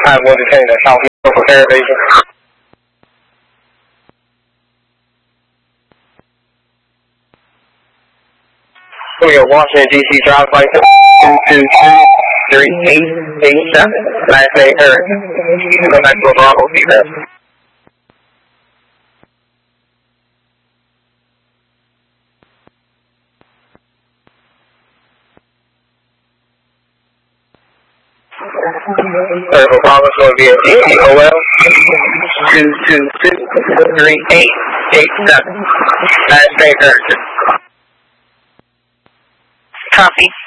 I will detain the South Local Air Base. Washington, D.C. driver's license 2223887. Last name Eric. Go back to a Bravo female. Circle Bravo is going to be at DCOL 2223887. Last name Eric. Copy.